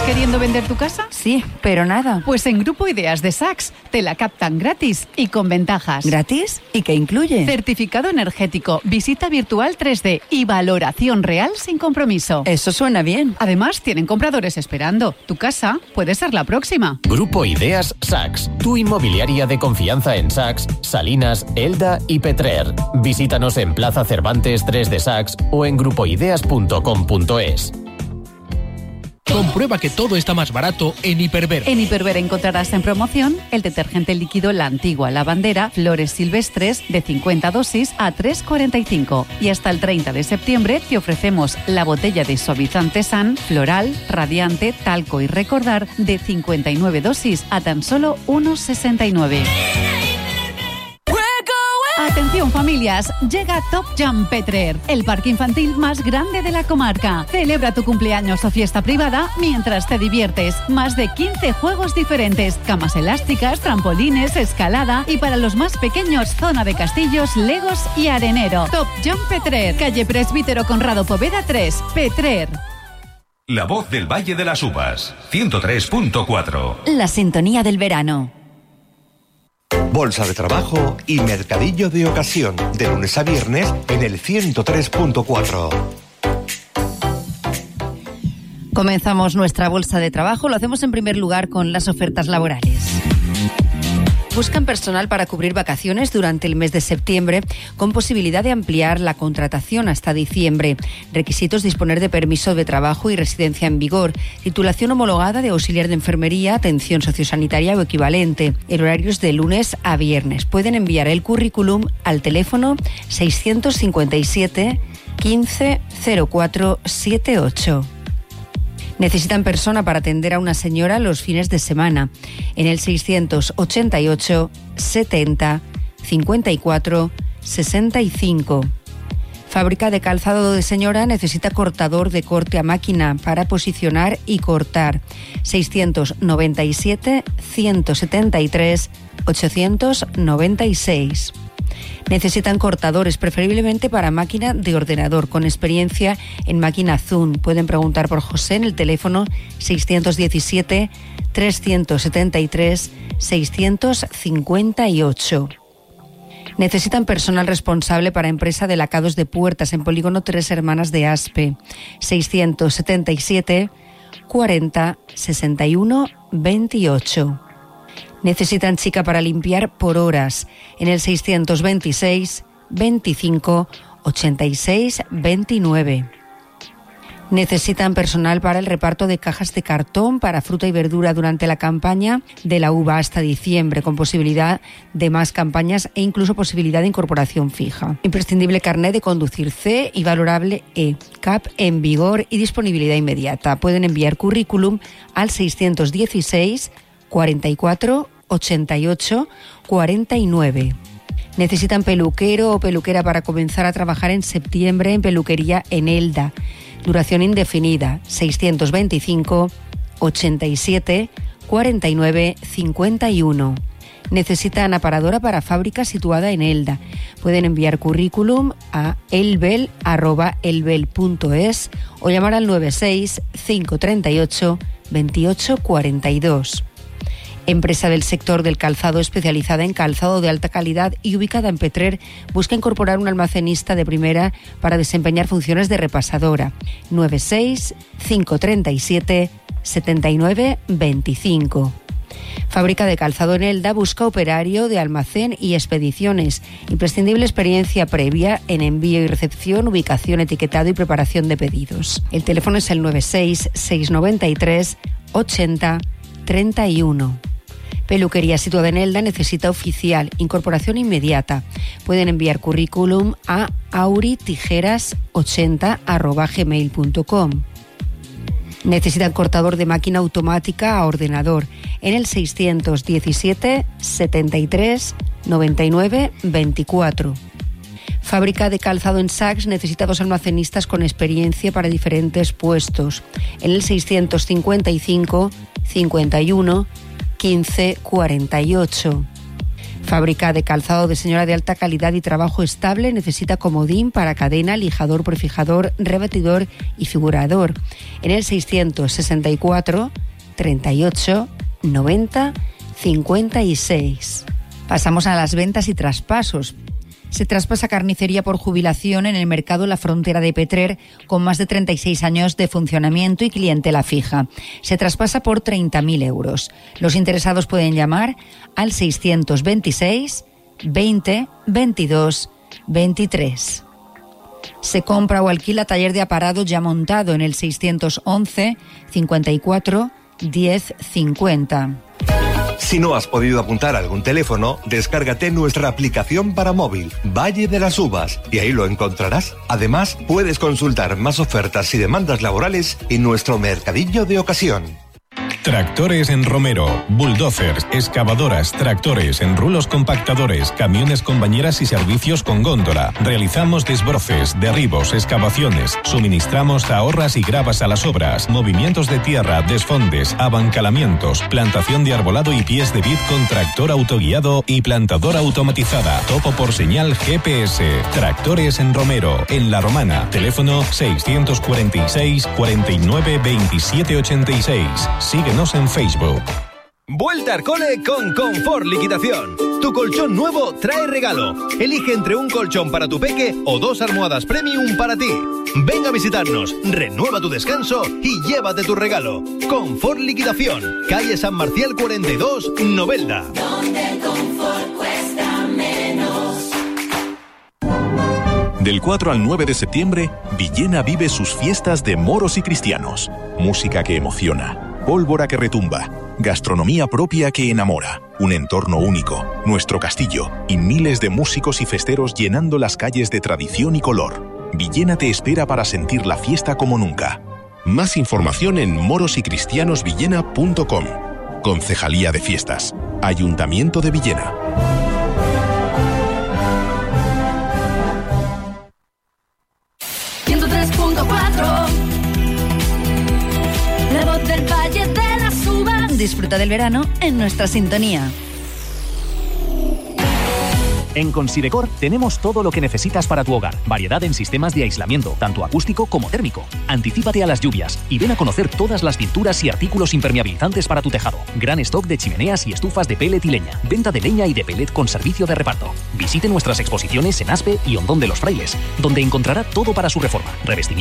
¿Queriendo vender tu casa? Sí, pero nada. Pues en Grupo Ideas de Sachs te la captan gratis y con ventajas. ¿Gratis? ¿Y qué incluye? Certificado energético, visita virtual 3D y valoración real sin compromiso. Eso suena bien. Además, tienen compradores esperando. Tu casa puede ser la próxima. Grupo Ideas Sachs, tu inmobiliaria de confianza en Sachs, Salinas, Elda y Petrer. Visítanos en Plaza Cervantes 3 de Sachs o en grupoideas.com.es. Comprueba que todo está más barato en Hiperver. En Hiperver encontrarás en promoción el detergente líquido La Antigua Lavandera Flores Silvestres de 50 dosis a 3,45. Y hasta el 30 de septiembre te ofrecemos la botella de suavizante San, floral, radiante, talco y recordar de 59 dosis a tan solo 1,69. Atención familias, llega Top Jump Petrer, el parque infantil más grande de la comarca. Celebra tu cumpleaños o fiesta privada mientras te diviertes. Más de 15 juegos diferentes, camas elásticas, trampolines, escalada y para los más pequeños zona de castillos, legos y arenero. Top Jump Petrer, calle Presbítero Conrado Poveda 3, Petrer. La voz del Valle de las Uvas, 103.4. La sintonía del verano. Bolsa de Trabajo y Mercadillo de Ocasión, de lunes a viernes en el 103.4. Comenzamos nuestra bolsa de trabajo. Lo hacemos en primer lugar con las ofertas laborales. Buscan personal para cubrir vacaciones durante el mes de septiembre, con posibilidad de ampliar la contratación hasta diciembre. Requisitos: disponer de permiso de trabajo y residencia en vigor, titulación homologada de auxiliar de enfermería, atención sociosanitaria o equivalente. El horario es de lunes a viernes. Pueden enviar el currículum al teléfono 657 15 04 78. Necesitan persona para atender a una señora los fines de semana en el 688 70 54 65. Fábrica de calzado de señora necesita cortador de corte a máquina para posicionar y cortar. 697 173 896. Necesitan cortadores, preferiblemente para máquina de ordenador, con experiencia en máquina Zoom. Pueden preguntar por José en el teléfono 617 373 658. Necesitan personal responsable para empresa de lacados de puertas en polígono Tres Hermanas de Aspe. 677 40 61 28. Necesitan chica para limpiar por horas en el 626 25 86 29. Necesitan personal para el reparto de cajas de cartón para fruta y verdura durante la campaña de la uva hasta diciembre, con posibilidad de más campañas e incluso posibilidad de incorporación fija. Imprescindible carnet de conducir C y valorable E, CAP en vigor y disponibilidad inmediata. Pueden enviar currículum al 616 44 88 49. Necesitan peluquero o peluquera para comenzar a trabajar en septiembre en peluquería en Elda. Duración indefinida, 625 87 49 51. Necesitan aparadora para fábrica situada en Elda. Pueden enviar currículum a elbel@elbel.es o llamar al 96 538 28 42. Empresa del sector del calzado especializada en calzado de alta calidad y ubicada en Petrer, busca incorporar un almacenista de primera para desempeñar funciones de repasadora. 96 537 79 25. Fábrica de calzado en Elda busca operario de almacén y expediciones. Imprescindible experiencia previa en envío y recepción, ubicación, etiquetado y preparación de pedidos. El teléfono es el 96 693 80 31. Peluquería situada en Elda necesita oficial, incorporación inmediata. Pueden enviar currículum a auritijeras80@gmail.com. Necesitan cortador de máquina automática a ordenador en el 617 73 99 24. Fábrica de calzado en Sachs necesita 2 almacenistas con experiencia para diferentes puestos en el 655 51 15 48. Fábrica de calzado de señora de alta calidad y trabajo estable. Necesita comodín para cadena, lijador, prefijador, rebatidor y figurador. En el 664 38 90 56. Pasamos a las ventas y traspasos. Se traspasa carnicería por jubilación en el mercado La Frontera de Petrer, con más de 36 años de funcionamiento y clientela fija. Se traspasa por 30.000 euros. Los interesados pueden llamar al 626 20 22 23. Se compra o alquila taller de aparado ya montado en el 611 54 10 50. Si no has podido apuntar a algún teléfono, descárgate nuestra aplicación para móvil, Valle de las Uvas, y ahí lo encontrarás. Además, puedes consultar más ofertas y demandas laborales en nuestro mercadillo de ocasión. Tractores en Romero, bulldozers, excavadoras, tractores, enrulos compactadores, camiones con bañeras y servicios con góndola. Realizamos desbroces, derribos, excavaciones. Suministramos ahorras y gravas a las obras, movimientos de tierra, desfondes, abancalamientos, plantación de arbolado y pies de vid con tractor autoguiado y plantadora automatizada. Topo por señal GPS. Tractores en Romero, en La Romana. Teléfono 646 49 27 86. Síguenos en Facebook. Vuelta al cole con Confort Liquidación. Tu colchón nuevo trae regalo. Elige entre un colchón para tu peque o 2 almohadas premium para ti. Ven a visitarnos, renueva tu descanso y llévate tu regalo. Confort Liquidación, calle San Marcial 42, Novelda. Donde el confort cuesta menos. Del 4 al 9 de septiembre, Villena vive sus fiestas de moros y cristianos. Música que emociona. Pólvora que retumba, gastronomía propia que enamora, un entorno único, nuestro castillo y miles de músicos y festeros llenando las calles de tradición y color. Villena te espera para sentir la fiesta como nunca. Más información en morosycristianosvillena.com. Concejalía de Fiestas, Ayuntamiento de Villena. La voz del Valle de las Uvas. Disfruta del verano en nuestra sintonía. En Considecor tenemos todo lo que necesitas para tu hogar. Variedad en sistemas de aislamiento, tanto acústico como térmico. Anticípate a las lluvias y ven a conocer todas las pinturas y artículos impermeabilizantes para tu tejado. Gran stock de chimeneas y estufas de pellet y leña. Venta de leña y de pellet con servicio de reparto. Visite nuestras exposiciones en Aspe y Hondón de los Frailes, donde encontrará todo para su reforma, revestimiento